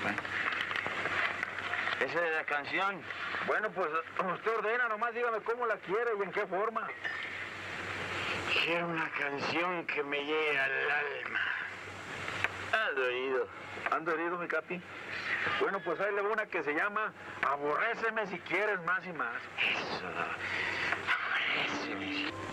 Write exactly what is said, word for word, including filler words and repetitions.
Bueno. Esa es la canción. Bueno, pues usted ordena, nomás dígame cómo la quiere y en qué forma. Quiero una canción que me llegue al alma. Ando herido. ¿Ando herido, mi capi? Bueno, pues ahí le va una que se llama Aborréceme si quieres más y más. Eso. Aborréceme.